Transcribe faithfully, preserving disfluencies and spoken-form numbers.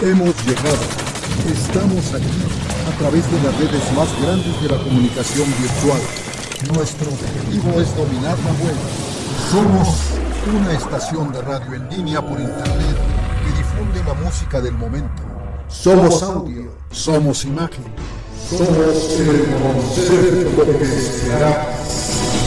Hemos llegado. Estamos aquí, a través de las redes más grandes de la comunicación virtual. Nuestro objetivo es dominar la web. Somos una estación de radio en línea por internet que difunde la música del momento. Somos audio, somos imagen, somos el concepto que será